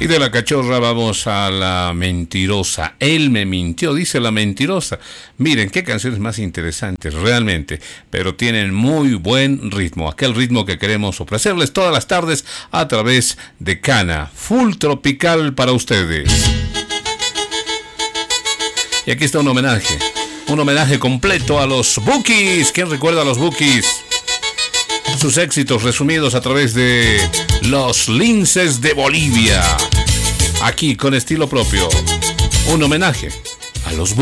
Y de la cachorra vamos a la mentirosa. Él me mintió, dice la mentirosa. Miren, qué canciones más interesantes, realmente. Pero tienen muy buen ritmo. Aquel ritmo que queremos ofrecerles todas las tardes a través de Cana. Full tropical para ustedes. Y aquí está un homenaje. Un homenaje completo a los Bukis. ¿Quién recuerda a los Bukis? Sus éxitos resumidos a través de Los Linces de Bolivia. Aquí con estilo propio. Un homenaje a los Bukis.